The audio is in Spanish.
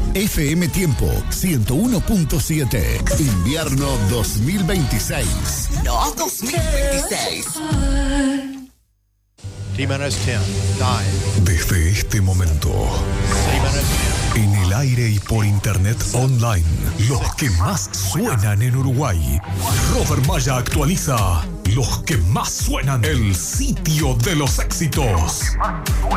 FM Tiempo 101.7. Invierno 2026. No, 2026. T-10, 9. Desde este momento, en el aire y por internet online, los que más suenan en Uruguay. Robert Maya actualiza los que más suenan, el sitio de los éxitos.